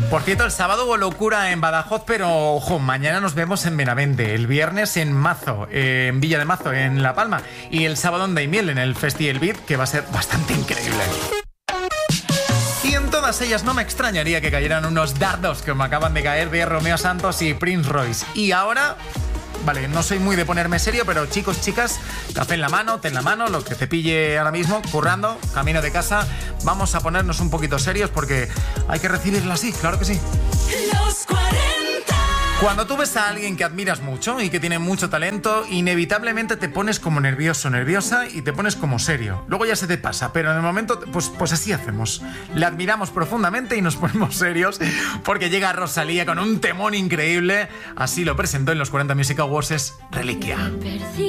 Por cierto, el sábado hubo locura en Badajoz, pero ojo, mañana nos vemos en Benavente, el viernes en Mazo, en Villa de Mazo, en La Palma, y el sábado en Daimiel, en el Festival Beat, que va a ser bastante increíble. Y en todas ellas no me extrañaría que cayeran unos dardos que me acaban de caer de Romeo Santos y Prince Royce. Y ahora... Vale, no soy muy de ponerme serio, pero chicos, chicas, café en la mano, té en la mano, lo que te pille ahora mismo, currando, camino de casa, vamos a ponernos un poquito serios porque hay que recibirla así, claro que sí. Los 40. Cuando tú ves a alguien que admiras mucho y que tiene mucho talento, inevitablemente te pones como nervioso, nerviosa y te pones como serio. Luego ya se te pasa, pero en el momento, pues así hacemos. Le admiramos profundamente y nos ponemos serios porque llega Rosalía con un temón increíble. Así lo presentó en los 40 Music Awards, es Reliquia.